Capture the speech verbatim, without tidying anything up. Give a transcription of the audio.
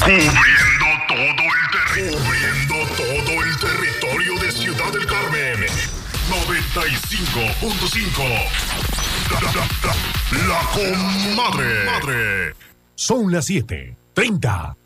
Cubriendo todo el territorio. Cubriendo todo el territorio de Ciudad del Carmen. noventa y cinco punto cinco. La, la, la, la comadre. Madre. Son las siete treinta.